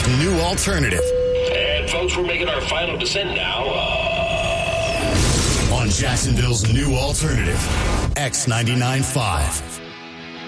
new alternative. And folks, we're making our final descent now. On Jacksonville's new alternative, X99.5.